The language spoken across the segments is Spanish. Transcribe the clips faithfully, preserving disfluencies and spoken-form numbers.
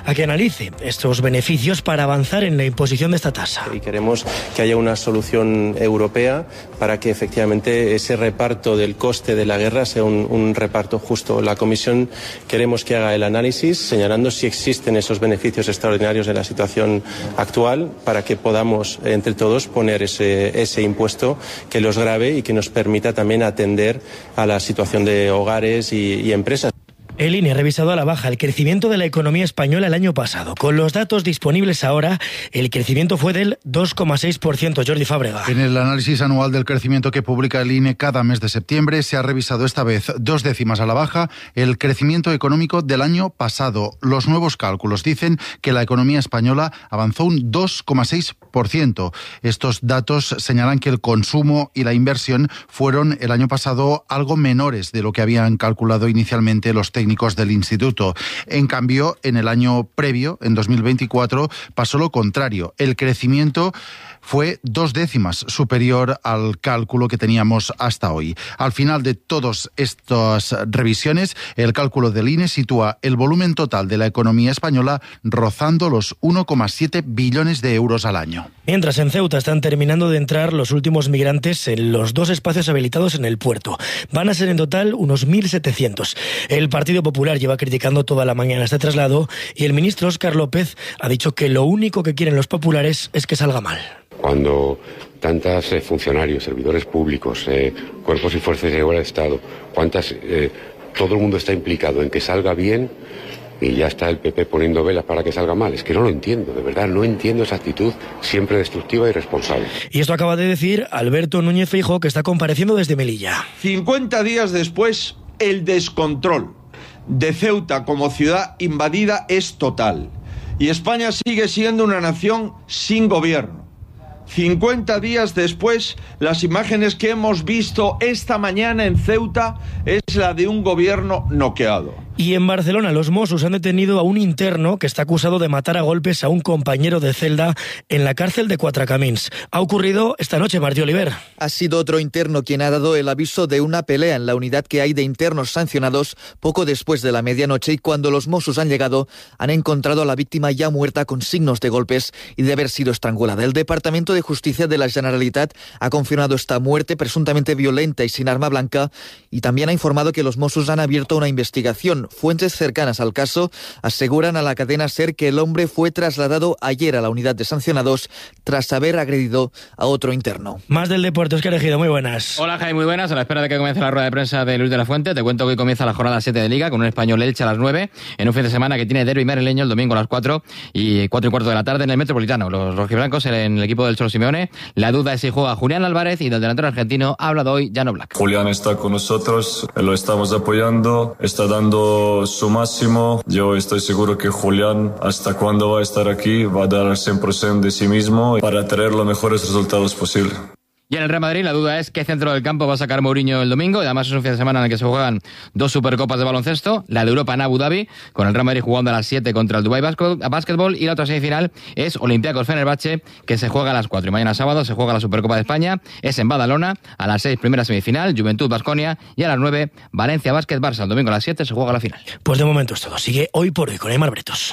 a que analice estos beneficios para avanzar en la imposición de esta tasa. Y queremos que haya una solución europea para que efectivamente ese reparto del coste de la guerra sea un, un reparto justo. La Comisión queremos que haga el análisis señalando si existen esos beneficios extraordinarios en la situación actual para que podamos entre todos poner ese, ese impuesto que los grave y que nos permita también atender a la situación de hogares y, y empresas. El I N E ha revisado a la baja el crecimiento de la economía española el año pasado. Con los datos disponibles ahora, el crecimiento fue del dos coma seis por ciento. Jordi Fábrega. En el análisis anual del crecimiento que publica el I N E cada mes de septiembre, se ha revisado esta vez dos décimas a la baja el crecimiento económico del año pasado. Los nuevos cálculos dicen que la economía española avanzó un dos coma seis por ciento. Estos datos señalan que el consumo y la inversión fueron el año pasado algo menores de lo que habían calculado inicialmente los técnicos del instituto. En cambio, en el año previo, en dos mil veinticuatro, pasó lo contrario. El crecimiento fue dos décimas superior al cálculo que teníamos hasta hoy. Al final de todas estas revisiones, el cálculo del I N E sitúa el volumen total de la economía española rozando los uno coma siete billones de euros al año. Mientras en Ceuta están terminando de entrar los últimos migrantes en los dos espacios habilitados en el puerto. Van a ser en total unos mil setecientos. El Partido Popular lleva criticando toda la mañana este traslado y el ministro Óscar López ha dicho que lo único que quieren los populares es que salga mal. Cuando tantos eh, funcionarios, servidores públicos, eh, cuerpos y fuerzas de seguridad del Estado, cuántas, eh, todo el mundo está implicado en que salga bien y ya está el P P poniendo velas para que salga mal. Es que no lo entiendo, de verdad, no entiendo esa actitud siempre destructiva y irresponsable. Y esto acaba de decir Alberto Núñez Feijóo, que está compareciendo desde Melilla. cincuenta días después, el descontrol de Ceuta como ciudad invadida es total. Y España sigue siendo una nación sin gobierno. cincuenta días después, las imágenes que hemos visto esta mañana en Ceuta es la de un gobierno noqueado. Y en Barcelona, los Mossos han detenido a un interno que está acusado de matar a golpes a un compañero de celda en la cárcel de Cuatracamins. Ha ocurrido esta noche, Martí Oliver. Ha sido otro interno quien ha dado el aviso de una pelea en la unidad que hay de internos sancionados poco después de la medianoche, y cuando los Mossos han llegado han encontrado a la víctima ya muerta con signos de golpes y de haber sido estrangulada. El Departamento de Justicia de la Generalitat ha confirmado esta muerte presuntamente violenta y sin arma blanca, y también ha informado que los Mossos han abierto una investigación. Fuentes cercanas al caso aseguran a la cadena SER que el hombre fue trasladado ayer a la unidad de sancionados tras haber agredido a otro interno. Más del deporte, Óscar Ejido, muy buenas. Hola, Jaime, muy buenas. A la espera de que comience la rueda de prensa de Luis de la Fuente, te cuento que hoy comienza la jornada siete de Liga con un Español Elche a las nueve, en un fin de semana que tiene derbi madrileño el domingo a las cuatro y cuatro y cuarto de la tarde en el Metropolitano. Los rojiblancos en el equipo del Cholo Simeone. La duda es si juega Julián Álvarez, y del delantero argentino ha hablado hoy Jan Oblak. Julián está con nosotros, lo estamos apoyando, está dando su máximo. Yo estoy seguro que Julián, hasta cuando va a estar aquí, va a dar el cien por ciento de sí mismo para tener los mejores resultados posibles. Y en el Real Madrid la duda es qué centro del campo va a sacar Mourinho el domingo, y además es un fin de semana en el que se juegan dos supercopas de baloncesto, la de Europa en Abu Dhabi, con el Real Madrid jugando a las siete contra el Dubai Basketball, y la otra semifinal es Olympiacos Fenerbahce, que se juega a las cuatro, y mañana sábado se juega la Supercopa de España, es en Badalona, a las seis primera semifinal, Juventud Baskonia, y a las nueve Valencia Basket Barça. El domingo a las siete se juega la final. Pues de momento es todo, sigue Hoy por Hoy con Aymar Bretos.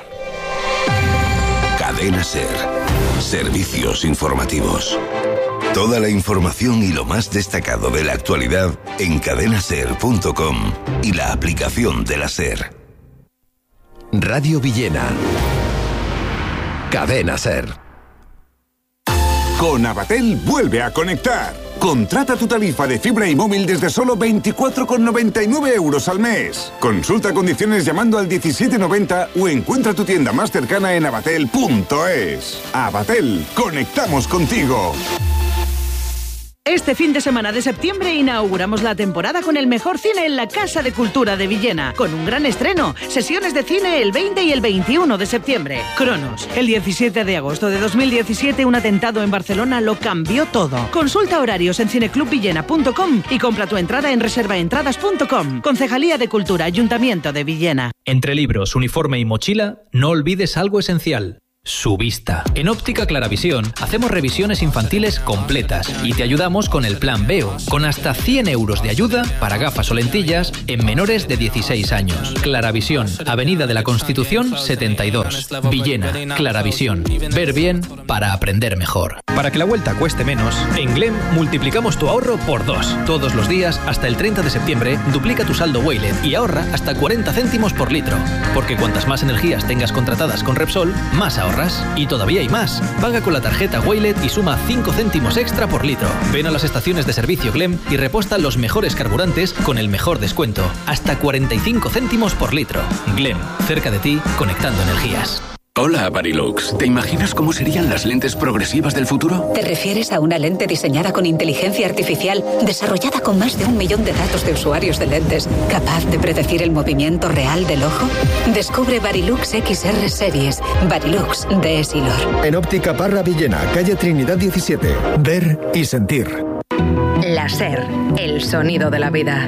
Cadena SER, servicios informativos. Toda la información y lo más destacado de la actualidad en cadena ser punto com y la aplicación de la SER. Radio Villena. Cadena SER. Con Avatel vuelve a conectar. Contrata tu tarifa de fibra y móvil desde solo veinticuatro con noventa y nueve euros al mes. Consulta condiciones llamando al diecisiete noventa o encuentra tu tienda más cercana en avatel punto es. Avatel, conectamos contigo. Este fin de semana de septiembre inauguramos la temporada con el mejor cine en la Casa de Cultura de Villena, con un gran estreno, sesiones de cine el veinte y el veintiuno de septiembre. Cronos, el diecisiete de agosto de dos mil diecisiete, un atentado en Barcelona lo cambió todo. Consulta horarios en cineclubvillena punto com y compra tu entrada en reservaentradas punto com. Concejalía de Cultura, Ayuntamiento de Villena. Entre libros, uniforme y mochila, no olvides algo esencial: su vista. En Óptica Claravisión hacemos revisiones infantiles completas y te ayudamos con el plan Veo, con hasta cien euros de ayuda para gafas o lentillas en menores de dieciséis años. Claravisión, Avenida de la Constitución setenta y dos, Villena. Claravisión, ver bien para aprender mejor. Para que la vuelta cueste menos, en Glem multiplicamos tu ahorro por dos. Todos los días, hasta el treinta de septiembre, duplica tu saldo Waylet y ahorra hasta cuarenta céntimos por litro. Porque cuantas más energías tengas contratadas con Repsol, más ahorras. Y todavía hay más. Paga con la tarjeta Waylet y suma cinco céntimos extra por litro. Ven a las estaciones de servicio Glem y reposta los mejores carburantes con el mejor descuento. Hasta cuarenta y cinco céntimos por litro. Glem, cerca de ti, conectando energías. Hola, Varilux. ¿Te imaginas cómo serían las lentes progresivas del futuro? ¿Te refieres a una lente diseñada con inteligencia artificial, desarrollada con más de un millón de datos de usuarios de lentes, capaz de predecir el movimiento real del ojo? Descubre Varilux X R Series. Varilux de Essilor. En Óptica Parra Villena, calle Trinidad diecisiete. Ver y sentir. La SER, el sonido de la vida.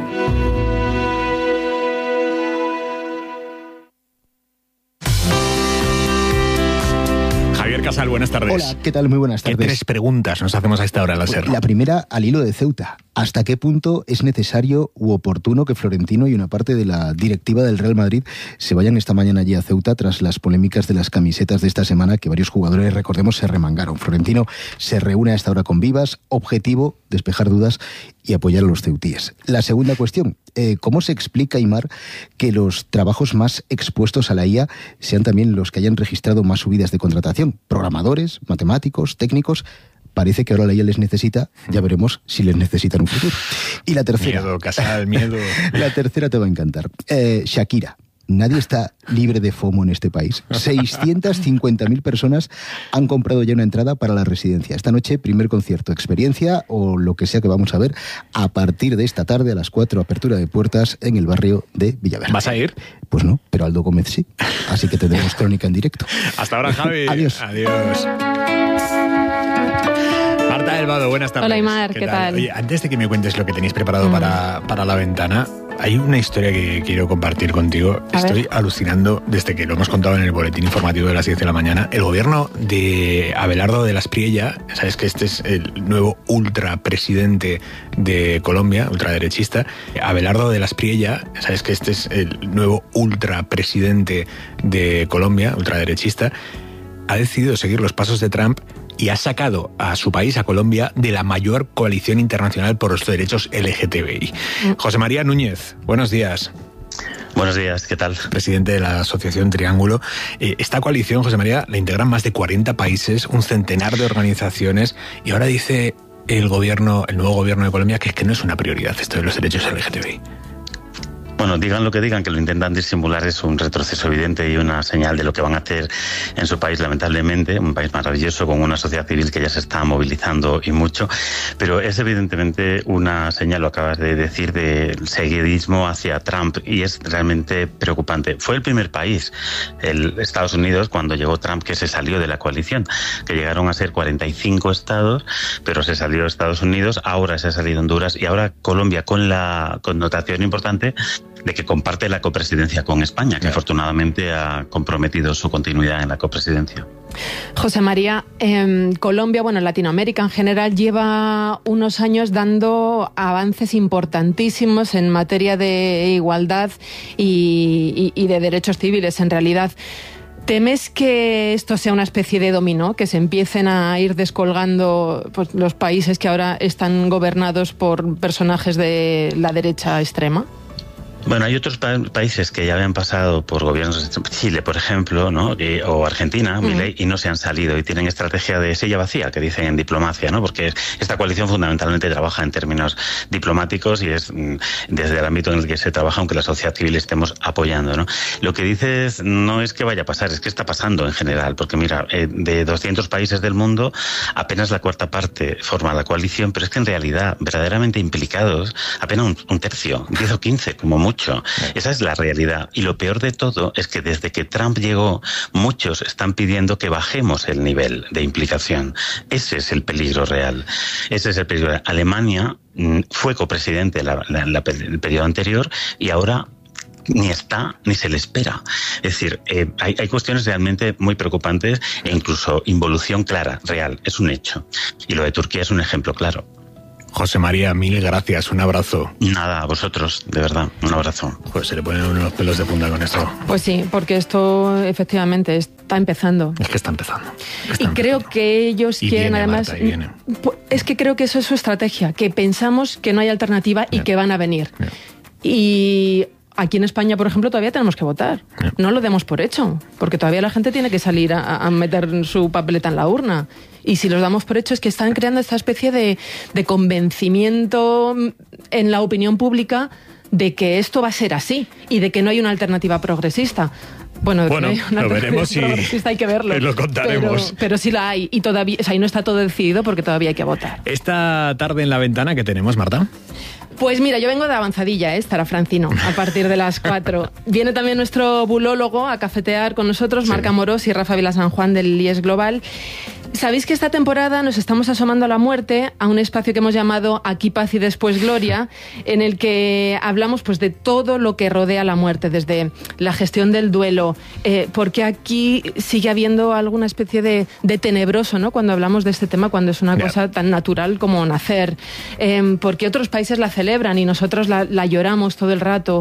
Casal, buenas tardes. Hola, ¿qué tal? Muy buenas tardes. ¿Qué tres preguntas nos hacemos a esta hora, la SER? La primera, al hilo de Ceuta. ¿Hasta qué punto es necesario u oportuno que Florentino y una parte de la directiva del Real Madrid se vayan esta mañana allí a Ceuta tras las polémicas de las camisetas de esta semana que varios jugadores, recordemos, se remangaron? Florentino se reúne a esta hora con Vivas, objetivo, despejar dudas y apoyar a los ceutíes. La segunda cuestión, eh, ¿cómo se explica, Aimar, que los trabajos más expuestos a la I A sean también los que hayan registrado más subidas de contratación? Programadores, matemáticos, técnicos. Parece que ahora la I A les necesita, ya veremos si les necesita en un futuro. Y la tercera... Miedo, Casal, miedo. La tercera te va a encantar. Eh, Shakira. Nadie está libre de FOMO en este país. seiscientas cincuenta mil personas han comprado ya una entrada para la residencia. Esta noche, primer concierto, experiencia o lo que sea que vamos a ver a partir de esta tarde a las cuatro, apertura de puertas en el barrio de Villaverde. ¿Vas a ir? Pues no, pero Aldo Gómez sí. Así que tendremos crónica en directo. Hasta ahora, Javi. Adiós. Adiós. Marta Delvado, buenas tardes. Hola, Aimar, ¿qué, ¿qué tal? tal? Oye, antes de que me cuentes lo que tenéis preparado mm. para, para la ventana, hay una historia que quiero compartir contigo. A Estoy ver. alucinando desde que lo hemos contado en el boletín informativo de las diez de la mañana. El gobierno de Abelardo de la Espriella, sabes que este es el nuevo ultrapresidente de Colombia, ultraderechista. Abelardo de la Espriella, sabes que este es el nuevo ultrapresidente de Colombia, ultraderechista, ha decidido seguir los pasos de Trump y ha sacado a su país, a Colombia, de la mayor coalición internacional por los derechos L G T B I. José María Núñez, buenos días. Buenos días, ¿qué tal? Presidente de la Asociación Triángulo. Eh, esta coalición, José María, la integran más de cuarenta países, un centenar de organizaciones, y ahora dice el gobierno, el nuevo gobierno de Colombia, que es que no es una prioridad esto de los derechos L G T B I. Bueno, digan lo que digan, que lo intentan disimular, es un retroceso evidente y una señal de lo que van a hacer en su país, lamentablemente, un país maravilloso con una sociedad civil que ya se está movilizando y mucho, pero es evidentemente una señal, lo acabas de decir, del seguidismo hacia Trump, y es realmente preocupante. Fue el primer país, el Estados Unidos, cuando llegó Trump, que se salió de la coalición, que llegaron a ser cuarenta y cinco estados, pero se salió Estados Unidos, ahora se ha salido Honduras y ahora Colombia, con la connotación importante de que comparte la copresidencia con España, que afortunadamente ha comprometido su continuidad en la copresidencia. José María, eh, Colombia, bueno, Latinoamérica en general, lleva unos años dando avances importantísimos en materia de igualdad y, y, y de derechos civiles, en realidad. ¿Temes que esto sea una especie de dominó, que se empiecen a ir descolgando pues, los países que ahora están gobernados por personajes de la derecha extrema? Bueno, hay otros pa- países que ya habían pasado por gobiernos, Chile, por ejemplo, ¿no? Y, o Argentina, mm. Milei, y no se han salido y tienen estrategia de silla vacía, que dicen en diplomacia, ¿no? Porque esta coalición fundamentalmente trabaja en términos diplomáticos y es mm, desde el ámbito en el que se trabaja, aunque la sociedad civil estemos apoyando, ¿no? Lo que dices no es que vaya a pasar, es que está pasando en general, porque mira, eh, de doscientos países del mundo, apenas la cuarta parte forma la coalición, pero es que en realidad, verdaderamente implicados, apenas un, un tercio, diez o quince, como mucho. Esa es la realidad. Y lo peor de todo es que desde que Trump llegó, muchos están pidiendo que bajemos el nivel de implicación. Ese es el peligro real. Ese es el peligro real. Alemania fue copresidente la, la, la, el periodo anterior y ahora ni está ni se le espera. Es decir, eh, hay, hay cuestiones realmente muy preocupantes e incluso involución clara, real, es un hecho. Y lo de Turquía es un ejemplo claro. José María, mil gracias, un abrazo. Nada, a vosotros, de verdad, un abrazo. Pues se le ponen unos pelos de punta con esto. Pues sí, porque esto efectivamente está empezando. Es que está empezando. Está y empezando. Creo que ellos y quieren viene, además... Marta, y viene. Es que creo que eso es su estrategia, que pensamos que no hay alternativa y yeah. que van a venir. Yeah. Y... Aquí en España, por ejemplo, todavía tenemos que votar. No lo demos por hecho, porque todavía la gente tiene que salir a, a meter su papeleta en la urna. Y si los damos por hecho es que están creando esta especie de, de convencimiento en la opinión pública de que esto va a ser así y de que no hay una alternativa progresista. Bueno, de bueno que no hay una lo veremos y hay que verlo. Lo contaremos. Pero, pero sí la hay y todavía, o sea, y no está todo decidido porque todavía hay que votar. Esta tarde en La Ventana, ¿qué tenemos, Marta? Pues mira, yo vengo de avanzadilla, ¿eh? Estará Francino a partir de las cuatro. Viene también nuestro bulólogo a cafetear con nosotros, sí. Marc Amorós y Rafa Vilasan Juan del I E S Global. Sabéis que esta temporada nos estamos asomando a la muerte, a un espacio que hemos llamado Aquí paz y después gloria, en el que hablamos pues de todo lo que rodea la muerte, desde la gestión del duelo, eh, porque aquí sigue habiendo alguna especie de, de tenebroso, ¿no? Cuando hablamos de este tema, cuando es una yeah. cosa tan natural como nacer, eh, porque otros países la celebran y nosotros la, la lloramos todo el rato.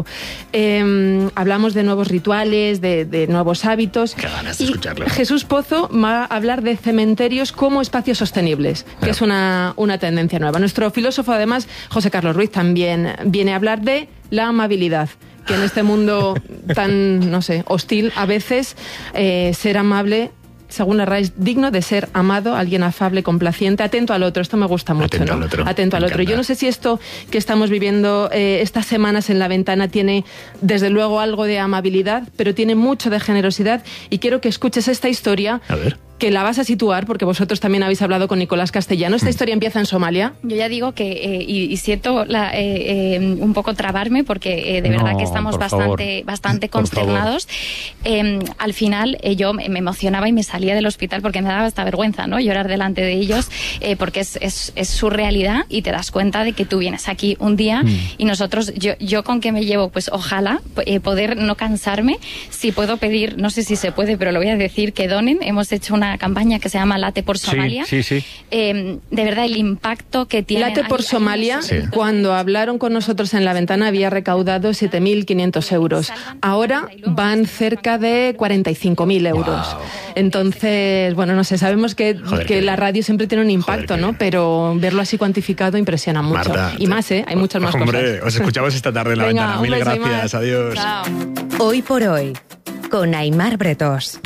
Eh, hablamos de nuevos rituales, de, de nuevos hábitos. Qué ganas de y escucharlo. Jesús Pozo va a hablar de cementerios como espacios sostenibles, que claro. es una, una tendencia nueva. Nuestro filósofo, además, José Carlos Ruiz, también viene a hablar de la amabilidad, que en este mundo tan, no sé, hostil, a veces eh, ser amable, según la R A E, es digno de ser amado, alguien afable, complaciente, atento al otro. Esto me gusta mucho, atento ¿no? Al otro. Atento al otro. Yo no sé si esto que estamos viviendo eh, estas semanas en La Ventana tiene, desde luego, algo de amabilidad, pero tiene mucho de generosidad, y quiero que escuches esta historia. A ver. Que la vas a situar, porque vosotros también habéis hablado con Nicolás Castellano. Esta mm. historia empieza en Somalia. Yo ya digo que, eh, y, y siento la, eh, eh, un poco trabarme, porque eh, de verdad no, que estamos bastante, bastante consternados. Eh, al final eh, yo me emocionaba y me salía del hospital porque me daba esta vergüenza, ¿no? Llorar delante de ellos, eh, porque es, es, es su realidad, y te das cuenta de que tú vienes aquí un día mm. y nosotros, yo, yo con qué me llevo, pues ojalá eh, poder no cansarme. Si puedo pedir, no sé si se puede, pero lo voy a decir, que donen. Hemos hecho una campaña que se llama Late por Somalia. Sí, sí, sí. Eh, de verdad, el impacto que tiene. Late por Somalia, sí. Cuando hablaron con nosotros en La Ventana, había recaudado siete mil quinientos euros. Ahora van cerca de cuarenta y cinco mil euros. Wow. Entonces, bueno, no sé, sabemos que, Joder, que, que la radio siempre tiene un impacto, Joder, ¿no? Que... Pero verlo así cuantificado impresiona mucho. Marta, y más, ¿eh? Hay muchas más hombre, cosas. Os escuchamos esta tarde en La Venga, Ventana. Mil gracias. Adiós. Chao. Hoy por hoy, con Aimar Bretós.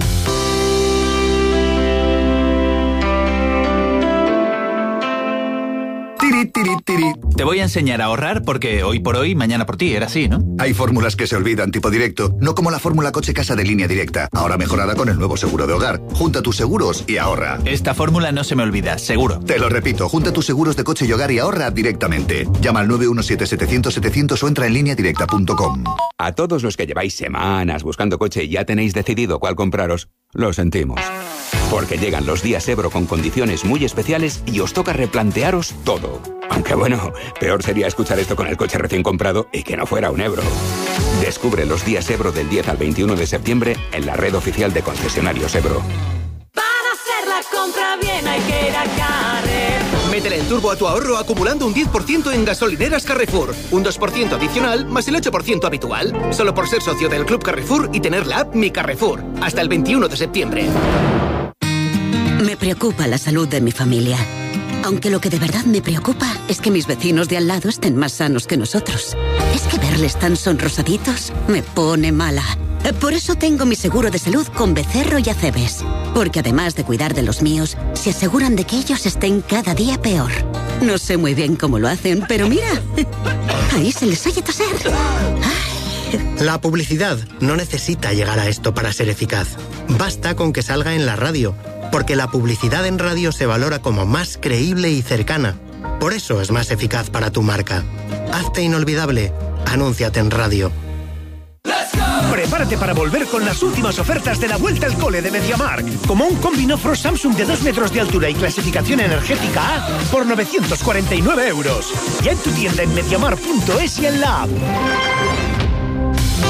Tiri, tiri, tiri. Te voy a enseñar a ahorrar porque hoy por hoy, mañana por ti, era así, ¿no? Hay fórmulas que se olvidan tipo directo, no como la fórmula coche casa de Línea Directa, ahora mejorada con el nuevo seguro de hogar. Junta tus seguros y ahorra. Esta fórmula no se me olvida, seguro. Te lo repito, junta tus seguros de coche y hogar y ahorra directamente. Llama al nueve uno siete setecientos setecientos o entra en línea directa punto com. A todos los que lleváis semanas buscando coche y ya tenéis decidido cuál compraros, lo sentimos. Porque llegan los días Ebro con condiciones muy especiales y os toca replantearos todo. Aunque bueno, peor sería escuchar esto con el coche recién comprado y que no fuera un Ebro. Descubre los días Ebro del diez al veintiuno de septiembre en la red oficial de concesionarios Ebro. Para hacer la compra bien hay que ir a Carrefour. Métele el turbo a tu ahorro acumulando un diez por ciento en gasolineras Carrefour. Un dos por ciento adicional más el ocho por ciento habitual. Solo por ser socio del Club Carrefour y tener la app Mi Carrefour. Hasta el veintiuno de septiembre. Me preocupa la salud de mi familia. Aunque lo que de verdad me preocupa es que mis vecinos de al lado estén más sanos que nosotros. Es que verles tan sonrosaditos me pone mala. Por eso tengo mi seguro de salud con Becerro y Acebes. Porque además de cuidar de los míos, se aseguran de que ellos estén cada día peor. No sé muy bien cómo lo hacen, pero mira, ahí se les oye toser. La publicidad no necesita llegar a esto para ser eficaz. Basta con que salga en la radio, porque la publicidad en radio se valora como más creíble y cercana. Por eso es más eficaz para tu marca. Hazte inolvidable. Anúnciate en radio. Prepárate para volver con las últimas ofertas de la vuelta al cole de MediaMarkt. Como un combi no frost Samsung de dos metros de altura y clasificación energética A por novecientos cuarenta y nueve euros. Ya en tu tienda en mediamarkt punto es y en la app.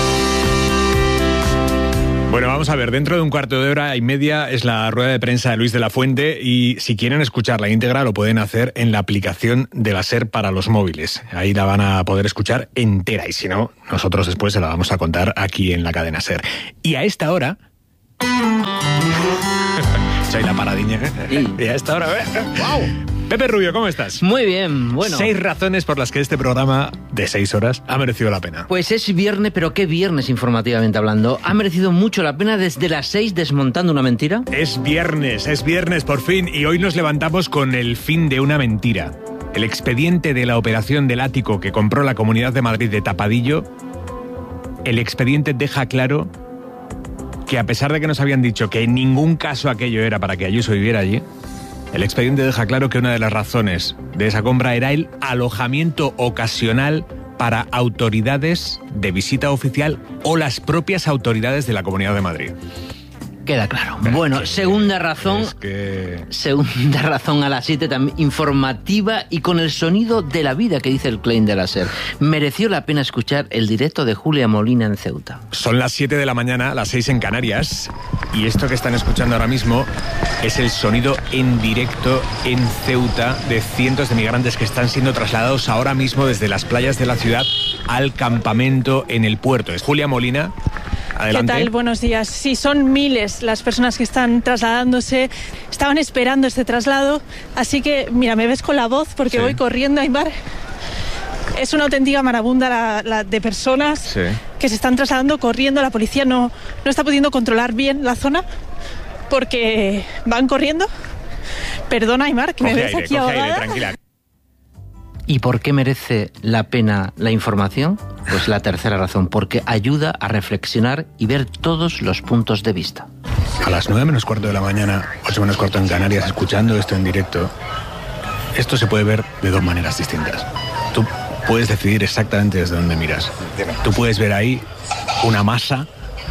Bueno, vamos a ver, dentro de un cuarto de hora y media es la rueda de prensa de Luis de la Fuente y si quieren escuchar la íntegra lo pueden hacer en la aplicación de la SER para los móviles. Ahí la van a poder escuchar entera y si no, nosotros después se la vamos a contar aquí en la cadena SER. Y a esta hora... Soy la paradiña. Sí. Y a esta hora... ¡Wow! Pepe Rubio, ¿cómo estás? Muy bien, bueno. Seis razones por las que este programa de seis horas ha merecido la pena. Pues es viernes, pero qué viernes informativamente hablando. Ha merecido mucho la pena desde las seis desmontando una mentira. Es viernes, es viernes por fin y hoy nos levantamos con el fin de una mentira. El expediente de la operación del ático que compró la Comunidad de Madrid de Tapadillo, el expediente deja claro que a pesar de que nos habían dicho que en ningún caso aquello era para que Ayuso viviera allí, el expediente deja claro que una de las razones de esa compra era el alojamiento ocasional para autoridades de visita oficial o las propias autoridades de la Comunidad de Madrid. Queda claro. Pero bueno, que, segunda razón. Es que... Segunda razón a las siete, también informativa y con el sonido de la vida que dice el claim de la SER. Mereció la pena escuchar el directo de Julia Molina en Ceuta. Son las siete de la mañana, las seis en Canarias, y esto que están escuchando ahora mismo es el sonido en directo en Ceuta de cientos de migrantes que están siendo trasladados ahora mismo desde las playas de la ciudad al campamento en el puerto. Es Julia Molina. Adelante. ¿Qué tal? Buenos días. Sí, son miles las personas que están trasladándose. Estaban esperando este traslado, así que, mira, me ves con la voz porque sí. Voy corriendo, Aymar. Es una auténtica marabunda la, la de personas sí. que se están trasladando corriendo. La policía no, no está pudiendo controlar bien la zona porque van corriendo. Perdona, Aymar, que coge me ves aire, aquí ahogada. Aire, tranquila. ¿Y por qué merece la pena la información? Pues la tercera razón, porque ayuda a reflexionar y ver todos los puntos de vista. A las nueve menos cuarto de la mañana, ocho menos cuarto en Canarias, escuchando esto en directo, esto se puede ver de dos maneras distintas. Tú puedes decidir exactamente desde dónde miras. Tú puedes ver ahí una masa,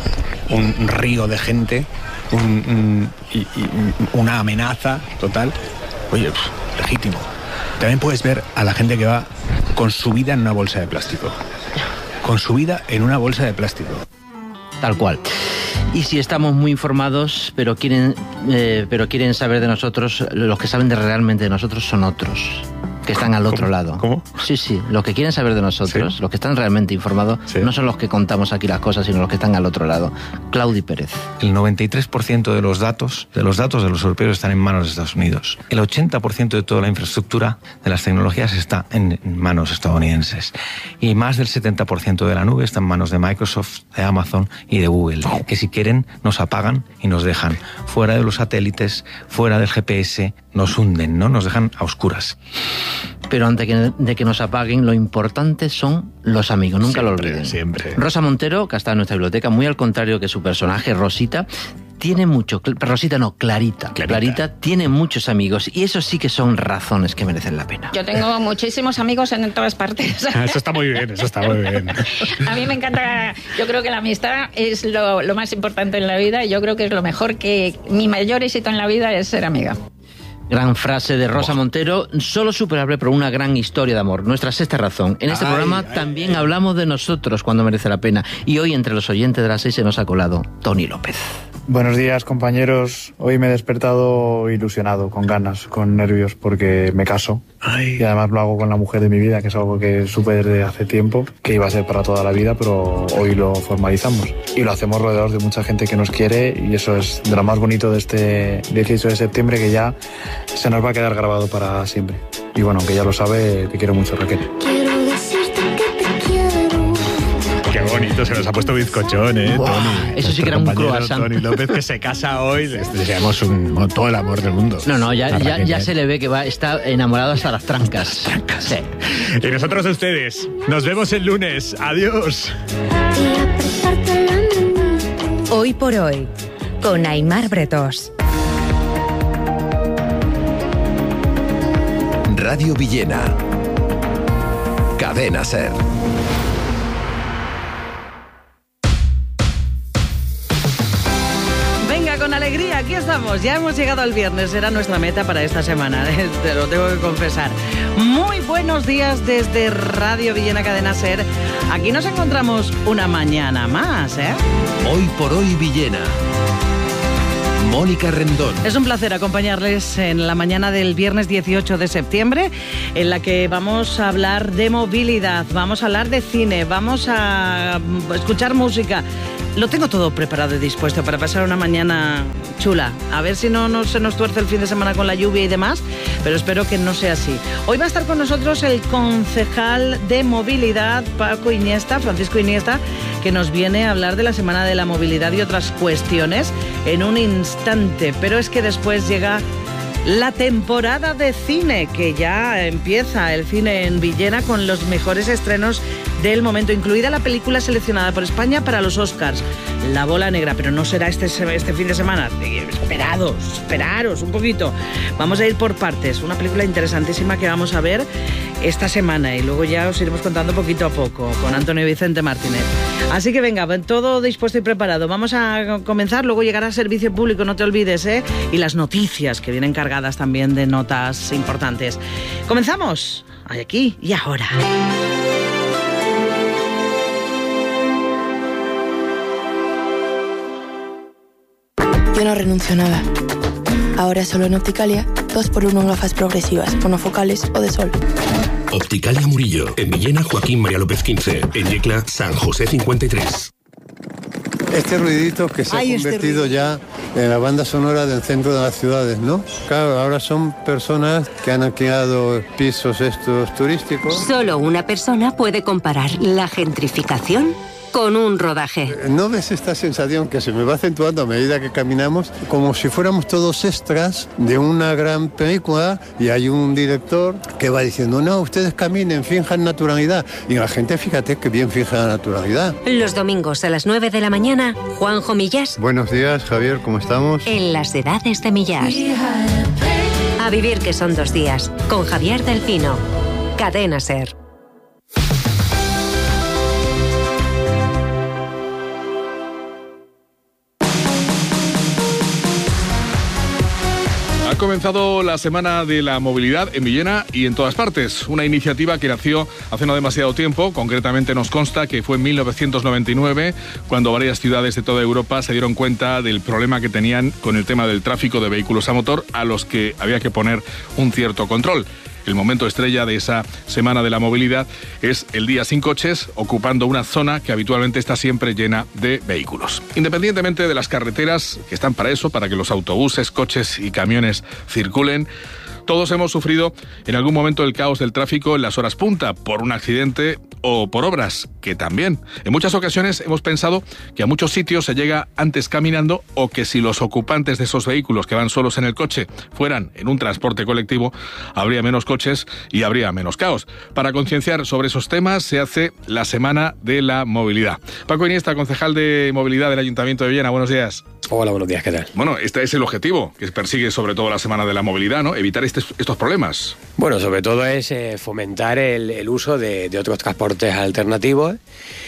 un río de gente, un, un, y, y, una amenaza total. Oye, pff, legítimo. También puedes ver a la gente que va con su vida en una bolsa de plástico. Con su vida en una bolsa de plástico. Tal cual. Y si estamos muy informados, pero quieren, eh, pero quieren saber de nosotros, los que saben de realmente de nosotros son otros, que están al otro ¿Cómo? lado. ¿Cómo? Sí, sí. Los que quieren saber de nosotros, ¿sí? Los que están realmente informados, ¿sí? No son los que contamos aquí las cosas, sino los que están al otro lado. Claudi Pérez. El noventa y tres por ciento de los datos, de los datos de los europeos están en manos de Estados Unidos. El ochenta por ciento de toda la infraestructura de las tecnologías está en manos estadounidenses. Y más del setenta por ciento de la nube está en manos de Microsoft, de Amazon y de Google, que si quieren nos apagan y nos dejan fuera de los satélites, fuera del G P S, nos hunden, ¿no? Nos dejan a oscuras. Pero antes de que nos apaguen, lo importante son los amigos, nunca siempre, lo olviden. Siempre. Rosa Montero, que está en nuestra biblioteca, muy al contrario que su personaje, Rosita, tiene mucho... Rosita no, Clarita. Clarita. Clarita tiene muchos amigos y eso sí que son razones que merecen la pena. Yo tengo muchísimos amigos en todas partes. Eso está muy bien, eso está muy bien. A mí me encanta, yo creo que la amistad es lo, lo más importante en la vida y yo creo que es lo mejor, que mi mayor éxito en la vida es ser amiga. Gran frase de Rosa Montero, solo superable por una gran historia de amor. Nuestra sexta razón. En este ay, programa ay, también ay. hablamos de nosotros cuando merece la pena. Y hoy entre los oyentes de las seis se nos ha colado Tony López. Buenos días, compañeros. Hoy me he despertado ilusionado, con ganas, con nervios, porque me caso. Ay. Y además lo hago con la mujer de mi vida, que es algo que supe desde hace tiempo, que iba a ser para toda la vida, pero hoy lo formalizamos. Y lo hacemos rodeados de mucha gente que nos quiere, y eso es de lo más bonito de este dieciocho de septiembre, que ya se nos va a quedar grabado para siempre. Y bueno, aunque ya lo sabe, te quiero mucho, Raquel. Quiero decirte que te quiero. Qué bonito, se nos ha puesto bizcochón, ¿eh, wow, Tony? Eso sí que era un croissant. Tony López, que se casa hoy, les deseamos un, todo el amor del mundo. No, no, ya, ya, ya se le ve que va, está enamorado hasta las trancas. Las trancas. Sí. Y nosotros a ustedes. Nos vemos el lunes. Adiós. Hoy por hoy, con Aymar Bretós. Radio Villena. Cadena SER. Venga, con alegría, aquí estamos. Ya hemos llegado al viernes. Era nuestra meta para esta semana, te lo tengo que confesar. Muy buenos días desde Radio Villena Cadena Ser. Aquí nos encontramos una mañana más, ¿eh? Hoy por hoy Villena. Mónica Rendón. Es un placer acompañarles en la mañana del viernes dieciocho de septiembre, en la que vamos a hablar de movilidad, vamos a hablar de cine, vamos a escuchar música. Lo tengo todo preparado y dispuesto para pasar una mañana chula. A ver si no, no se nos tuerce el fin de semana con la lluvia y demás, pero espero que no sea así. Hoy va a estar con nosotros el concejal de movilidad, Paco Iniesta, Francisco Iniesta, que nos viene a hablar de la Semana de la Movilidad y otras cuestiones en un instante. Pero es que después llega la temporada de cine, que ya empieza el cine en Villena con los mejores estrenos del momento, incluida la película seleccionada por España para los Oscars, La Bola Negra, pero no será este, este fin de semana. Esperados, esperaros un poquito. Vamos a ir por partes. Una película interesantísima que vamos a ver esta semana y luego ya os iremos contando poquito a poco con Antonio Vicente Martínez. Así que venga, todo dispuesto y preparado. Vamos a comenzar, luego llegará Servicio Público, no te olvides, ¿eh? Y las noticias que vienen cargadas también de notas importantes. Comenzamos. Aquí y ahora. Yo no renuncio a nada. Ahora solo en Opticalia, dos por uno en gafas progresivas, monofocales o de sol. Opticalia Murillo, en Villena Joaquín María López quince, en Yecla San José cincuenta y tres. Este ruidito que se Ay, ha convertido este ya en la banda sonora del centro de las ciudades, ¿no? Claro, ahora son personas que han alquilado pisos estos turísticos. Solo una persona puede comparar la gentrificación con un rodaje. ¿No ves esta sensación que se me va acentuando a medida que caminamos? Como si fuéramos todos extras de una gran película y hay un director que va diciendo, no, ustedes caminen, finjan naturalidad. Y la gente, fíjate que bien fija la naturalidad. Los domingos a las nueve de la mañana, Juanjo Millás. Buenos días, Javier, ¿cómo estamos? En las edades de Millás. A vivir que son dos días, con Javier del Pino. Cadena Ser. Ha comenzado la Semana de la Movilidad en Villena y en todas partes. Una iniciativa que nació hace no demasiado tiempo. Concretamente nos consta que fue en mil novecientos noventa y nueve cuando varias ciudades de toda Europa se dieron cuenta del problema que tenían con el tema del tráfico de vehículos a motor, a los que había que poner un cierto control. El momento estrella de esa Semana de la Movilidad es el día sin coches, ocupando una zona que habitualmente está siempre llena de vehículos. Independientemente de las carreteras, que están para eso, para que los autobuses, coches y camiones circulen, todos hemos sufrido en algún momento el caos del tráfico en las horas punta, por un accidente o por obras, que también. En muchas ocasiones hemos pensado que a muchos sitios se llega antes caminando, o que si los ocupantes de esos vehículos que van solos en el coche fueran en un transporte colectivo, habría menos coches y habría menos caos. Para concienciar sobre esos temas se hace la Semana de la Movilidad. Paco Iniesta, concejal de Movilidad del Ayuntamiento de Villena, buenos días. Hola, buenos días, ¿qué tal? Bueno, este es el objetivo que persigue sobre todo la Semana de la Movilidad, ¿no? Evitar este, estos problemas. Bueno, sobre todo es eh, fomentar el, el uso de, de otros transportes alternativos,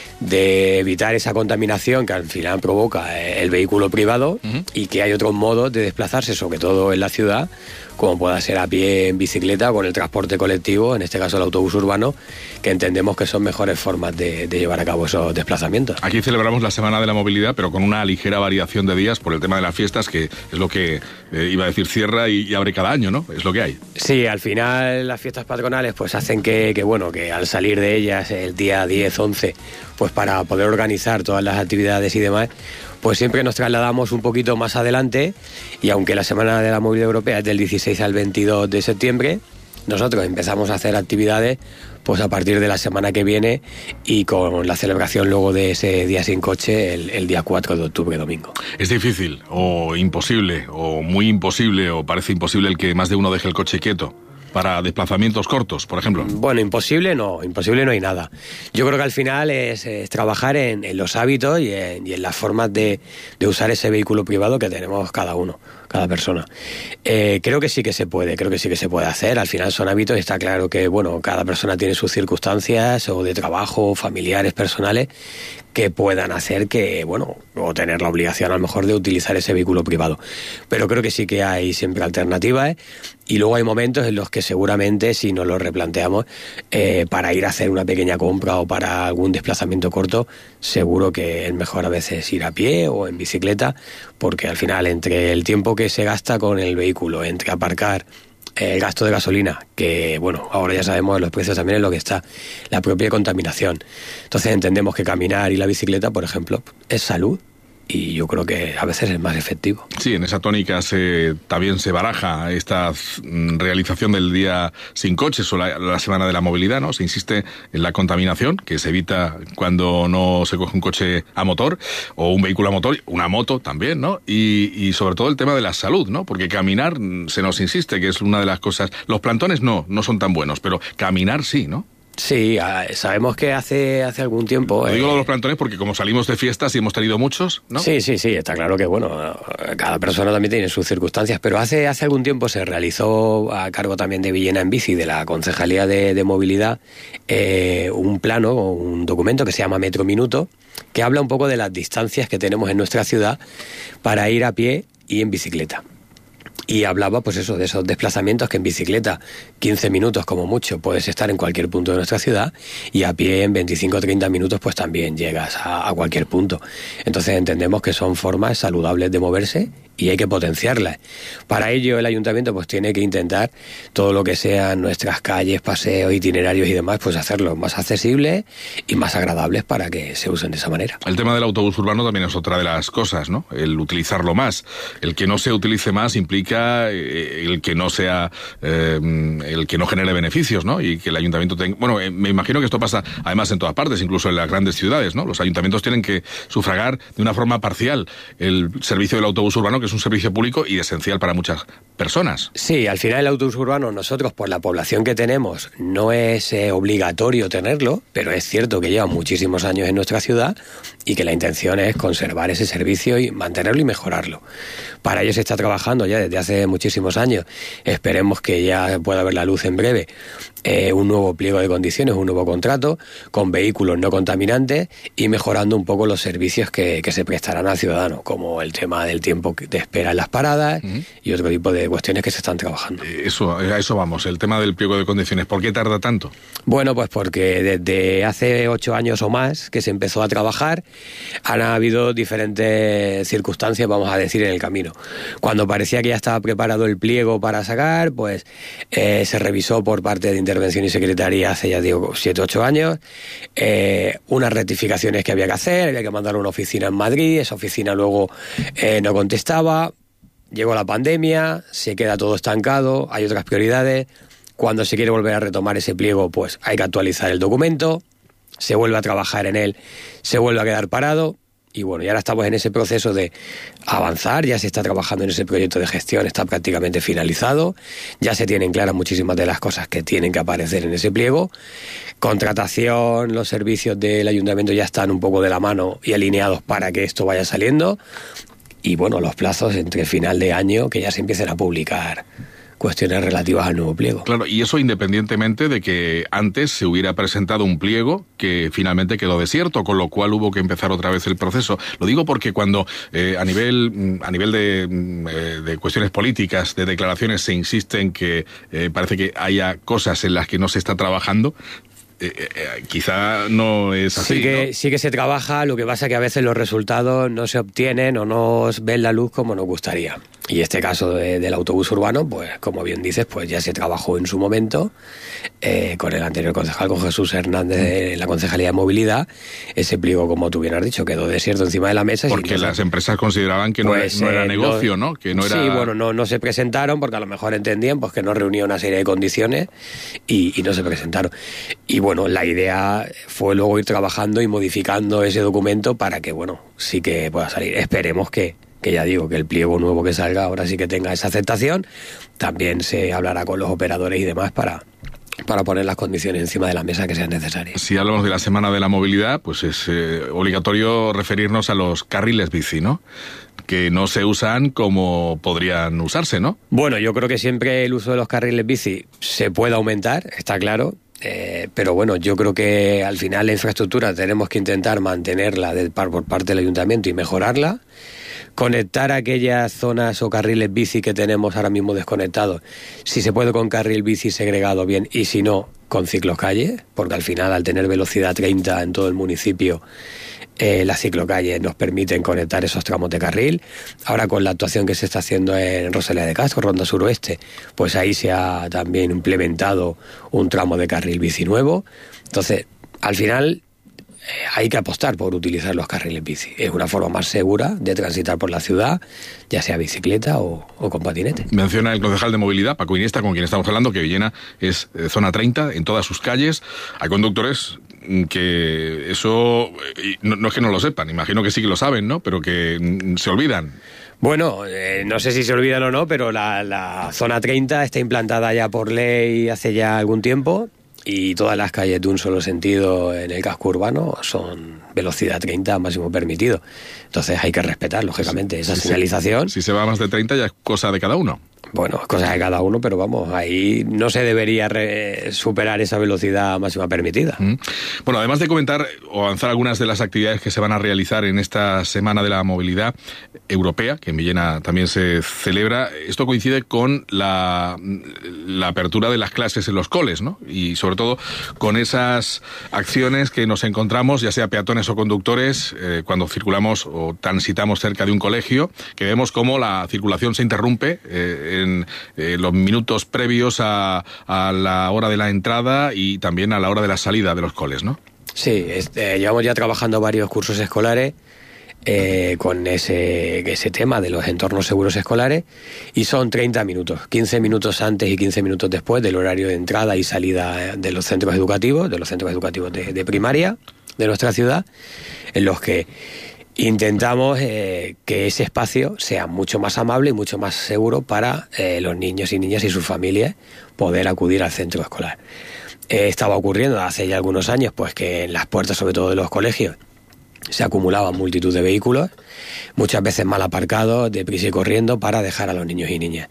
de evitar esa contaminación que al final provoca el vehículo privado, uh-huh. y que hay otros modos de desplazarse, sobre todo en la ciudad, como pueda ser a pie, en bicicleta o con el transporte colectivo, en este caso el autobús urbano, que entendemos que son mejores formas de, de llevar a cabo esos desplazamientos. Aquí celebramos la Semana de la Movilidad, pero con una ligera variación de días por el tema de las fiestas, que es lo que eh, iba a decir cierra y, y abre cada año, ¿no? Es lo que hay. Sí, al final las fiestas patronales pues hacen que, que, bueno, que al salir de ellas el día diez, once, pues para poder organizar todas las actividades y demás, pues siempre nos trasladamos un poquito más adelante, y aunque la Semana de la Movilidad Europea es del dieciséis al veintidós de septiembre, nosotros empezamos a hacer actividades pues a partir de la semana que viene, y con la celebración luego de ese día sin coche el, el día cuatro de octubre, domingo. ¿Es difícil o imposible o muy imposible o parece imposible el que más de uno deje el coche quieto para desplazamientos cortos, por ejemplo? Bueno, imposible no, imposible no hay nada. Yo creo que al final es, es trabajar en, en los hábitos y en, y en las formas de, de usar ese vehículo privado que tenemos cada uno, cada persona. Eh, creo que sí que se puede, creo que sí que se puede hacer. Al final son hábitos y está claro que, bueno, cada persona tiene sus circunstancias o de trabajo, familiares, personales, que puedan hacer que, bueno, o tener la obligación a lo mejor de utilizar ese vehículo privado. Pero creo que sí que hay siempre alternativas, ¿eh? Y luego hay momentos en los que seguramente, si nos lo replanteamos, eh, para ir a hacer una pequeña compra o para algún desplazamiento corto, seguro que es mejor a veces ir a pie o en bicicleta, porque al final entre el tiempo que se gasta con el vehículo, entre aparcar, el gasto de gasolina, que bueno, ahora ya sabemos los precios también en lo que está, la propia contaminación. Entonces entendemos que caminar y la bicicleta, por ejemplo, es salud. Y yo creo que a veces es más efectivo. Sí, en esa tónica se, también se baraja esta realización del día sin coches o la, la semana de la movilidad, ¿no? Se insiste en la contaminación, que se evita cuando no se coge un coche a motor o un vehículo a motor, una moto también, ¿no? Y, y sobre todo el tema de la salud, ¿no? Porque caminar, se nos insiste que es una de las cosas... Los plantones no, no son tan buenos, pero caminar sí, ¿no? Sí, sabemos que hace hace algún tiempo... Lo digo eh, lo de los plantones porque como salimos de fiestas y hemos tenido muchos, ¿no? Sí, sí, sí, está claro que, bueno, cada persona también tiene sus circunstancias, pero hace hace algún tiempo se realizó, a cargo también de Villena en Bici, de la Concejalía de, de Movilidad, eh, un plano, un documento que se llama Metro Minuto, que habla un poco de las distancias que tenemos en nuestra ciudad para ir a pie y en bicicleta. Y hablaba, pues eso, de esos desplazamientos que en bicicleta, quince minutos como mucho, puedes estar en cualquier punto de nuestra ciudad, y a pie en veinticinco o treinta minutos pues también llegas a, a cualquier punto. Entonces entendemos que son formas saludables de moverse y hay que potenciarlas. Para ello el ayuntamiento pues tiene que intentar todo lo que sean nuestras calles, paseos, itinerarios y demás, pues hacerlos más accesibles y más agradables para que se usen de esa manera. El tema del autobús urbano también es otra de las cosas, ¿no? El utilizarlo más. El que no se utilice más implica eh, el que no sea, eh, el que no genere beneficios, ¿no? Y que el ayuntamiento tenga... Bueno, eh, me imagino que esto pasa además en todas partes, incluso en las grandes ciudades, ¿no? Los ayuntamientos tienen que sufragar de una forma parcial el servicio del autobús urbano, que es un servicio público y esencial para muchas personas. Sí, al final el autobús urbano, nosotros por la población que tenemos, no es eh, obligatorio tenerlo, pero es cierto que lleva muchísimos años en nuestra ciudad y que la intención es conservar ese servicio y mantenerlo y mejorarlo. Para ello se está trabajando ya desde hace muchísimos años. Esperemos que ya pueda ver la luz en breve. Eh, un nuevo pliego de condiciones, un nuevo contrato con vehículos no contaminantes y mejorando un poco los servicios que, que se prestarán al ciudadano, como el tema del tiempo de espera en las paradas uh-huh. y otro tipo de cuestiones que se están trabajando. Eso, a eso vamos, el tema del pliego de condiciones. ¿Por qué tarda tanto? Bueno, pues porque desde hace ocho años o más que se empezó a trabajar, han habido diferentes circunstancias, vamos a decir, en el camino. Cuando parecía que ya estaba preparado el pliego para sacar, pues eh, se revisó por parte de Intervención y Secretaría hace ya digo siete o ocho años, eh, unas rectificaciones que había que hacer, había que mandar a una oficina en Madrid, esa oficina luego eh, no contestaba, llegó la pandemia, se queda todo estancado, hay otras prioridades, cuando se quiere volver a retomar ese pliego pues hay que actualizar el documento, se vuelve a trabajar en él, se vuelve a quedar parado. Y bueno, y ahora estamos en ese proceso de avanzar, ya se está trabajando en ese proyecto de gestión, está prácticamente finalizado, ya se tienen claras muchísimas de las cosas que tienen que aparecer en ese pliego. Contratación, los servicios del ayuntamiento ya están un poco de la mano y alineados para que esto vaya saliendo. Y bueno, los plazos entre final de año que ya se empiecen a publicar cuestiones relativas al nuevo pliego. Claro, y eso independientemente de que antes se hubiera presentado un pliego que finalmente quedó desierto, con lo cual hubo que empezar otra vez el proceso. Lo digo porque cuando eh, a nivel a nivel de, eh, de cuestiones políticas, de declaraciones, se insiste en que eh, parece que haya cosas en las que no se está trabajando, Eh, eh, quizá no es así, sí que, ¿no? Sí que se trabaja, lo que pasa que a veces los resultados no se obtienen o no ven la luz como nos gustaría. Y este caso de, del autobús urbano, pues como bien dices, pues ya se trabajó en su momento eh, con el anterior concejal, con Jesús Hernández de la Concejalía de Movilidad. Ese pliego, como tú bien has dicho, quedó desierto encima de la mesa. Porque no las se... empresas consideraban que pues, no, era, no era eh, negocio, ¿no? Que no era... Sí, bueno, no, no se presentaron porque a lo mejor entendían pues que no reunía una serie de condiciones y, y no se presentaron. Y bueno, la idea fue luego ir trabajando y modificando ese documento para que, bueno, sí que pueda salir. Esperemos que, que ya digo, que el pliego nuevo que salga ahora sí que tenga esa aceptación. También se hablará con los operadores y demás para... para poner las condiciones encima de la mesa que sean necesarias. Si hablamos de la Semana de la Movilidad, pues es eh, obligatorio referirnos a los carriles bici, ¿no? Que no se usan como podrían usarse, ¿no? Bueno, yo creo que siempre el uso de los carriles bici se puede aumentar, está claro. Eh, pero bueno, yo creo que al final la infraestructura tenemos que intentar mantenerla de, por parte del ayuntamiento y mejorarla, conectar aquellas zonas o carriles bici que tenemos ahora mismo desconectados, si se puede con carril bici segregado bien, y si no, con ciclocalle, porque al final al tener velocidad treinta en todo el municipio, Eh, las ciclocalles nos permiten conectar esos tramos de carril. Ahora con la actuación que se está haciendo en Rosalía de Castro, Ronda Suroeste, pues ahí se ha también implementado un tramo de carril bici nuevo. Entonces, al final eh, hay que apostar por utilizar los carriles bici. Es una forma más segura de transitar por la ciudad, ya sea bicicleta o, o con patinete. Menciona el concejal de movilidad, Paco Iniesta, con quien estamos hablando, que Villena es eh, zona treinta en todas sus calles. Hay conductores que eso, no, no es que no lo sepan, imagino que sí que lo saben, ¿no? Pero que mm, se olvidan. Bueno, eh, no sé si se olvidan o no, pero la, la zona treinta está implantada ya por ley hace ya algún tiempo, y todas las calles de un solo sentido en el casco urbano son velocidad treinta máximo permitido. Entonces hay que respetar, lógicamente, esa si señalización. Se, si se va a más de treinta ya es cosa de cada uno. Bueno, es cosa de cada uno, pero vamos, ahí no se debería re- superar esa velocidad máxima permitida. Mm. Bueno, además de comentar o avanzar algunas de las actividades que se van a realizar en esta Semana de la Movilidad Europea, que en Villena también se celebra, esto coincide con la, la apertura de las clases en los coles, ¿no? Y sobre todo con esas acciones que nos encontramos, ya sea peatones o conductores, eh, cuando circulamos o transitamos cerca de un colegio, que vemos cómo la circulación se interrumpe eh, en eh, los minutos previos a, a la hora de la entrada y también a la hora de la salida de los coles, ¿no? Sí, este, llevamos ya trabajando varios cursos escolares eh, con ese, ese tema de los entornos seguros escolares, y son treinta minutos, quince minutos antes y quince minutos después del horario de entrada y salida de los centros educativos, de los centros educativos de, de primaria de nuestra ciudad, en los que intentamos eh, que ese espacio sea mucho más amable y mucho más seguro para eh, los niños y niñas y sus familias poder acudir al centro escolar. Eh, estaba ocurriendo hace ya algunos años pues que en las puertas, sobre todo de los colegios, se acumulaban multitud de vehículos, muchas veces mal aparcados, deprisa y corriendo, para dejar a los niños y niñas.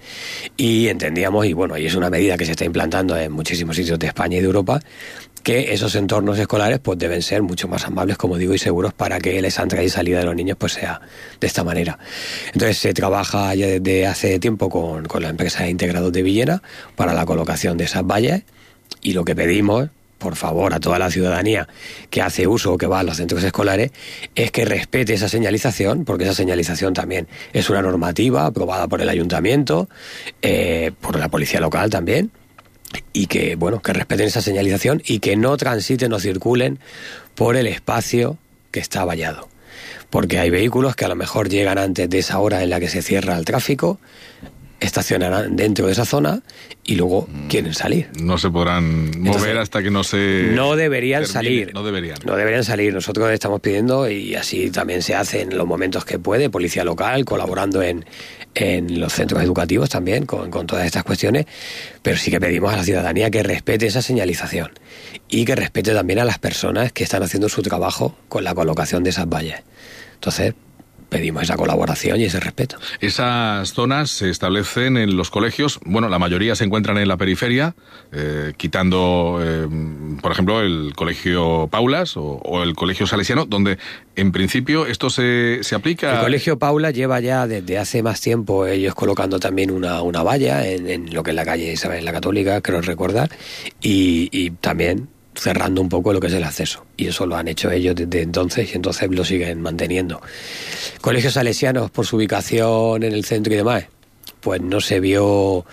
Y entendíamos, y bueno, y es una medida que se está implantando en muchísimos sitios de España y de Europa, que esos entornos escolares pues deben ser mucho más amables, como digo, y seguros, para que la entrada y salida de los niños pues sea de esta manera. Entonces se trabaja ya desde hace tiempo con, con la empresa Integrados de Villena para la colocación de esas vallas, y lo que pedimos, por favor, a toda la ciudadanía que hace uso o que va a los centros escolares, es que respete esa señalización, porque esa señalización también es una normativa aprobada por el ayuntamiento, eh, por la policía local también, y que, bueno, que respeten esa señalización y que no transiten o circulen por el espacio que está vallado. Porque hay vehículos que a lo mejor llegan antes de esa hora en la que se cierra el tráfico, estacionarán dentro de esa zona y luego quieren salir. No se podrán mover. Entonces, hasta que no se... No deberían termine, salir. No deberían. No deberían salir. Nosotros estamos pidiendo, y así también se hace en los momentos que puede, policía local colaborando en, en los centros educativos también con, con todas estas cuestiones, pero sí que pedimos a la ciudadanía que respete esa señalización y que respete también a las personas que están haciendo su trabajo con la colocación de esas vallas. Entonces, pedimos esa colaboración y ese respeto. Esas zonas se establecen en los colegios, bueno, la mayoría se encuentran en la periferia, eh, quitando, eh, por ejemplo, el Colegio Paulas o, o el Colegio Salesiano, donde en principio esto se, se aplica... El Colegio Paulas lleva ya desde hace más tiempo ellos colocando también una, una valla en, en lo que es la calle Isabel la Católica, creo recordar, y, y también cerrando un poco lo que es el acceso, y eso lo han hecho ellos desde entonces, y entonces lo siguen manteniendo. Colegios salesianos, por su ubicación en el centro y demás, pues no se vio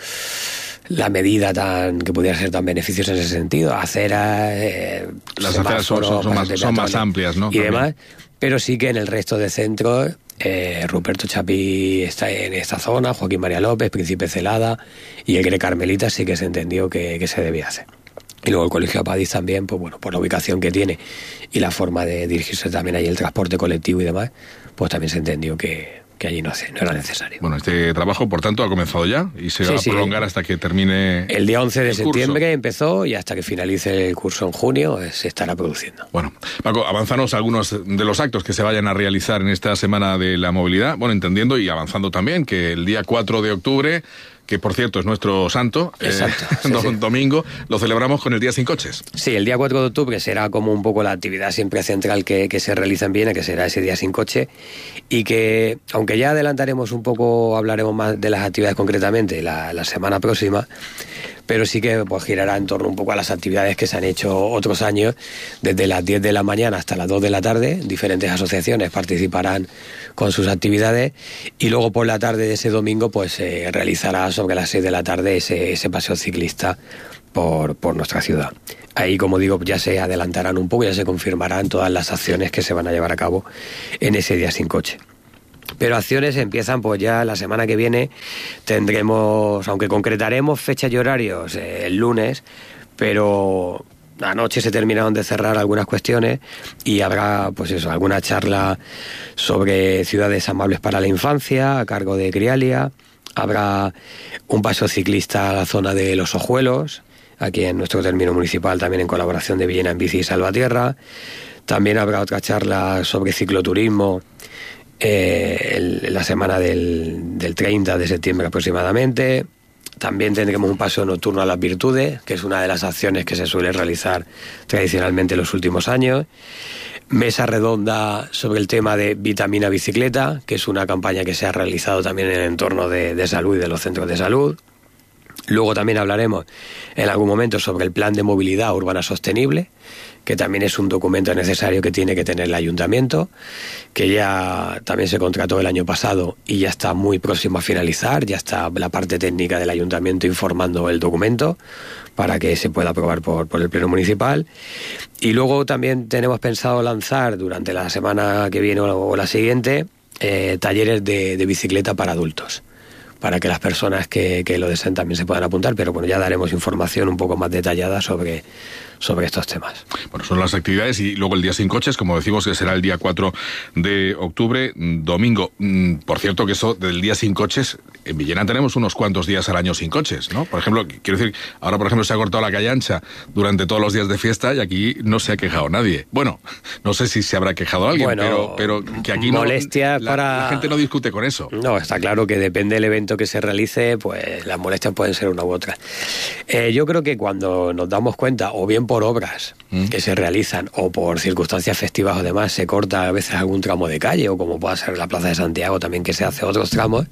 la medida tan que pudiera ser tan beneficiosa en ese sentido. Aceras, eh, las aceras son, son, son, más, son más amplias, ¿no? Y también demás, pero sí que en el resto de centros, eh, Ruperto Chapí está en esta zona, Joaquín María López, Príncipe Celada y el Gre Carmelita, sí que se entendió que, que se debía hacer. Y luego el Colegio Apadís también, pues bueno, por la ubicación que tiene y la forma de dirigirse también ahí, el transporte colectivo y demás, pues también se entendió que, que allí no, hace, no era necesario. Bueno, este trabajo, por tanto, ha comenzado ya y se sí, va a prolongar sí. hasta que termine el día once de el septiembre curso. Empezó, y hasta que finalice el curso en junio se estará produciendo. Bueno, Paco, avanzanos algunos de los actos que se vayan a realizar en esta Semana de la Movilidad, bueno, entendiendo y avanzando también que el día cuatro de octubre, que por cierto es nuestro santo, Exacto, eh, sí, do- sí. domingo, lo celebramos con el Día Sin Coches. Sí, el día cuatro de octubre será como un poco la actividad siempre central que, que se realiza en Viena, que será ese Día Sin Coche, y que, aunque ya adelantaremos un poco, hablaremos más de las actividades concretamente la, la semana próxima, pero sí que pues girará en torno un poco a las actividades que se han hecho otros años, desde las diez de la mañana hasta las dos de la tarde. Diferentes asociaciones participarán con sus actividades, y luego por la tarde de ese domingo pues se eh, realizará sobre las seis de la tarde ese, ese paseo ciclista por, por nuestra ciudad. Ahí, como digo, ya se adelantarán un poco, ya se confirmarán todas las acciones que se van a llevar a cabo en ese Día Sin Coche. Pero acciones empiezan pues ya la semana que viene. Tendremos, aunque concretaremos fechas y horarios eh, el lunes, pero anoche se terminaron de cerrar algunas cuestiones y habrá pues eso, alguna charla sobre ciudades amables para la infancia a cargo de Crialia. Habrá un paseo ciclista a la zona de Los Ojuelos, aquí en nuestro término municipal, también en colaboración de Villena en Bici y Salvatierra. También habrá otra charla sobre cicloturismo eh, el, la semana del, del treinta de septiembre aproximadamente. También tendremos un paseo nocturno a las virtudes, que es una de las acciones que se suele realizar tradicionalmente en los últimos años. Mesa redonda sobre el tema de vitamina bicicleta, que es una campaña que se ha realizado también en el entorno de, de salud y de los centros de salud. Luego también hablaremos en algún momento sobre el plan de movilidad urbana sostenible, que también es un documento necesario que tiene que tener el ayuntamiento, que ya también se contrató el año pasado y ya está muy próximo a finalizar. Ya está la parte técnica del ayuntamiento informando el documento para que se pueda aprobar por, por el pleno municipal. Y luego también tenemos pensado lanzar durante la semana que viene o, o la siguiente eh, talleres de, de bicicleta para adultos, para que las personas que, que lo deseen también se puedan apuntar, pero bueno, ya daremos información un poco más detallada sobre, sobre estos temas. Bueno, son las actividades y luego el Día Sin Coches, como decimos, que será el día cuatro de octubre, domingo. Por cierto, que eso del Día Sin Coches, en Villena tenemos unos cuantos días al año sin coches, ¿no? Por ejemplo, quiero decir, ahora por ejemplo se ha cortado la calle ancha durante todos los días de fiesta y aquí no se ha quejado nadie. Bueno, no sé si se habrá quejado alguien, Bueno, pero, pero que aquí molestias no, la, para... la gente no discute con eso. No, está claro que depende del evento que se realice, pues las molestias pueden ser una u otra. Eh, yo creo que cuando nos damos cuenta, o bien por obras ¿Mm? que se realizan, o por circunstancias festivas o demás, se corta a veces algún tramo de calle, o como pueda ser la Plaza de Santiago también, que se hace otros tramos,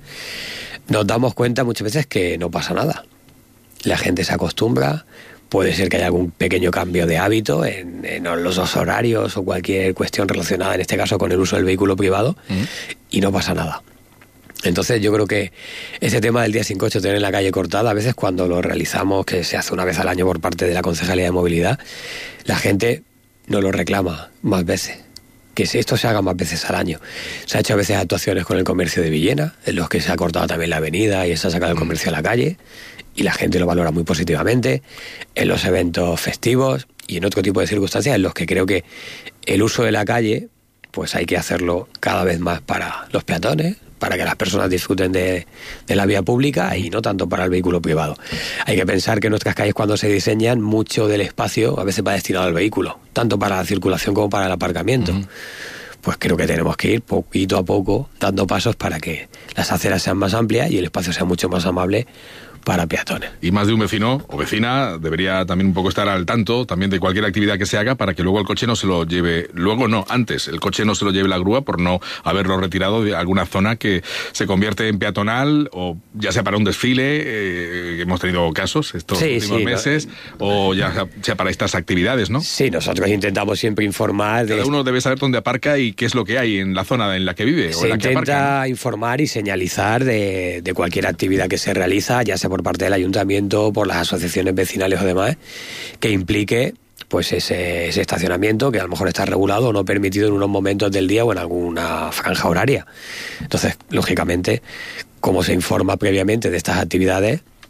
nos damos cuenta muchas veces que no pasa nada. La gente se acostumbra, puede ser que haya algún pequeño cambio de hábito en, en los dos horarios o cualquier cuestión relacionada, en este caso, con el uso del vehículo privado, ¿Mm? y no pasa nada. Entonces yo creo que ese tema del Día Sin Coche, tener la calle cortada, a veces cuando lo realizamos, que se hace una vez al año por parte de la Concejalía de Movilidad, la gente nos lo reclama más veces, que esto se haga más veces al año. Se ha hecho a veces actuaciones con el comercio de Villena, en los que se ha cortado también la avenida y se ha sacado el comercio a la calle, y la gente lo valora muy positivamente, en los eventos festivos y en otro tipo de circunstancias en los que creo que el uso de la calle, pues hay que hacerlo cada vez más para los peatones, para que las personas disfruten de, de la vía pública y no tanto para el vehículo privado. Hay que pensar que nuestras calles, cuando se diseñan, mucho del espacio a veces va destinado al vehículo, tanto para la circulación como para el aparcamiento. Uh-huh. Pues creo que tenemos que ir poquito a poco dando pasos para que las aceras sean más amplias y el espacio sea mucho más amable para peatones. Y más de un vecino o vecina debería también un poco estar al tanto también de cualquier actividad que se haga para que luego el coche no se lo lleve, luego no, antes, el coche no se lo lleve la grúa por no haberlo retirado de alguna zona que se convierte en peatonal, o ya sea para un desfile, eh, hemos tenido casos estos sí, últimos sí, meses, ¿no? O ya sea para estas actividades, ¿no? Sí, nosotros intentamos siempre informar. Cada de... uno debe saber dónde aparca y qué es lo que hay en la zona en la que vive. Se o en la que intenta aparca, ¿no? informar y señalizar de, de cualquier actividad que se realiza, ya sea por parte del ayuntamiento, por las asociaciones vecinales o demás, que implique pues ese, ese estacionamiento que a lo mejor está regulado o no permitido en unos momentos del día o en alguna franja horaria. Entonces, lógicamente, como se informa previamente de estas actividades,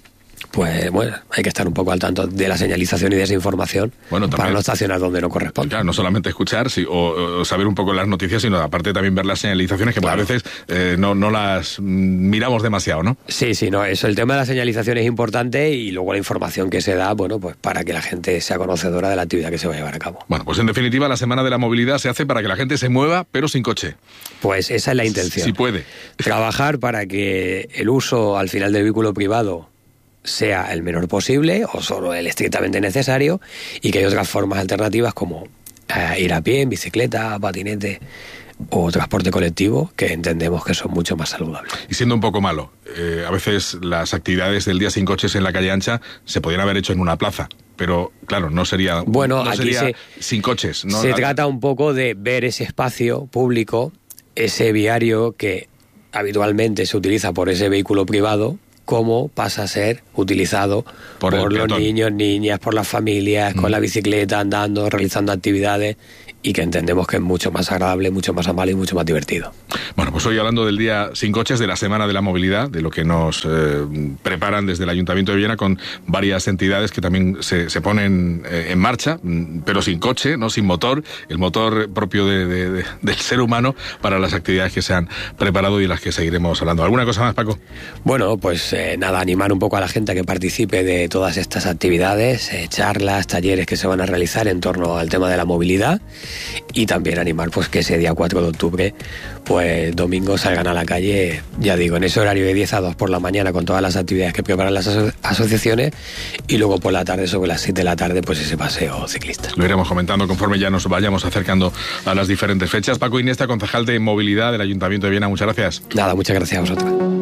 pues bueno, hay que estar un poco al tanto de la señalización y de esa información bueno, también, para no estacionar donde no corresponde. Claro, no solamente escuchar sí, o, o saber un poco las noticias, sino aparte también ver las señalizaciones que claro. a veces eh, no, no las miramos demasiado, ¿no? Sí, sí, no, eso, el tema de la señalización es importante y luego la información que se da, bueno, pues para que la gente sea conocedora de la actividad que se va a llevar a cabo. Bueno, pues en definitiva la Semana de la Movilidad se hace para que la gente se mueva, pero sin coche. Pues esa es la intención. Si puede. Trabajar para que el uso al final del vehículo privado sea el menor posible o solo el estrictamente necesario y que hay otras formas alternativas como eh, ir a pie, en bicicleta, patinete o transporte colectivo que entendemos que son mucho más saludables. Y siendo un poco malo, eh, a veces las actividades del día sin coches en la calle ancha se podrían haber hecho en una plaza, pero claro, no sería, bueno, no aquí sería se, sin coches. ¿no? Se trata un poco de ver ese espacio público, ese viario que habitualmente se utiliza por ese vehículo privado, cómo pasa a ser utilizado por, por los niños, niñas, por las familias, mm. con la bicicleta, andando, realizando actividades y que entendemos que es mucho más agradable, mucho más amable y mucho más divertido. Bueno, pues hoy hablando del Día Sin Coches, de la Semana de la Movilidad, de lo que nos eh, preparan desde el Ayuntamiento de Villena con varias entidades que también se, se ponen eh, en marcha, pero sin coche, no sin motor, el motor propio de, de, de, del ser humano para las actividades que se han preparado y de las que seguiremos hablando. ¿Alguna cosa más, Paco? Bueno, pues eh, nada, animar un poco a la gente a que participe de todas estas actividades, eh, charlas, talleres que se van a realizar en torno al tema de la movilidad. Y también animar pues que ese día cuatro de octubre, pues domingo salgan a la calle, ya digo, en ese horario de diez a dos por la mañana con todas las actividades que preparan las aso- asociaciones y luego por la tarde, sobre las siete de la tarde, pues ese paseo ciclista. Lo iremos comentando conforme ya nos vayamos acercando a las diferentes fechas. Paco Iniesta, concejal de Movilidad del Ayuntamiento de Viena, muchas gracias. Nada, muchas gracias a vosotros.